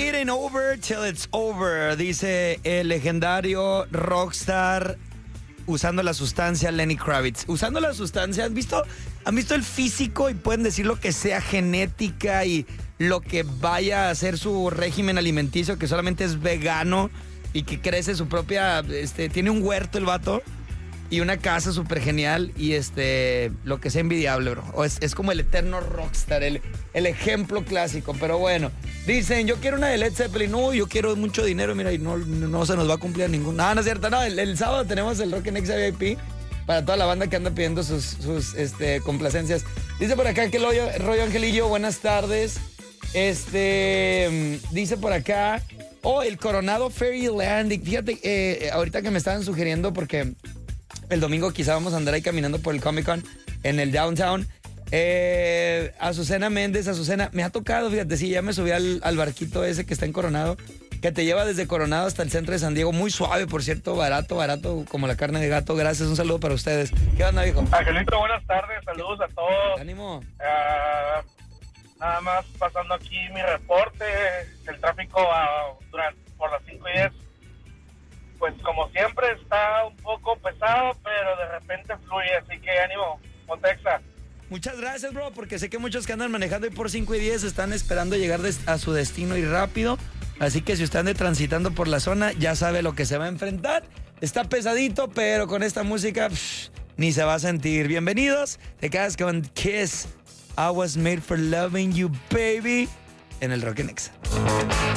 It ain't over till it's over, dice el legendario rockstar usando la sustancia Lenny Kravitz. Usando la sustancia, ¿han visto el físico y pueden decir lo que sea genética y lo que vaya a ser su régimen alimenticio, que solamente es vegano y que crece su propia, tiene un huerto el vato y una casa súper genial y lo que sea envidiable, bro. Es como el eterno rockstar, el ejemplo clásico, pero bueno. Dicen, yo quiero una de Led Zeppelin. No, yo quiero mucho dinero, mira, y no se nos va a cumplir ningún. No es cierto, no. El sábado tenemos el Rock and Exa VIP para toda la banda que anda pidiendo sus complacencias. Dice por acá que el rollo Angelillo, buenas tardes. Dice por acá, el Coronado Fairyland. Y fíjate, ahorita que me estaban sugiriendo, porque el domingo quizá vamos a andar ahí caminando por el Comic Con en el Downtown. Azucena Méndez, me ha tocado, fíjate, sí, ya me subí al barquito ese que está en Coronado, que te lleva desde Coronado hasta el centro de San Diego, muy suave, por cierto, barato, como la carne de gato. Gracias, un saludo para ustedes. ¿Qué onda, viejo? Angelito, buenas tardes, saludos a todos. Ánimo. Nada más pasando aquí mi reporte, el tráfico por las 5:10, pues como siempre está un poco pesado, pero de repente fluye, así que ánimo, Montexa. Muchas gracias, bro, porque sé que muchos que andan manejando y por 5:10 están esperando llegar a su destino y rápido. Así que si usted anda transitando por la zona, ya sabe lo que se va a enfrentar. Está pesadito, pero con esta música ni se va a sentir. Bienvenidos, te quedas con Kiss. I was made for loving you, baby, en el Rock and Exa.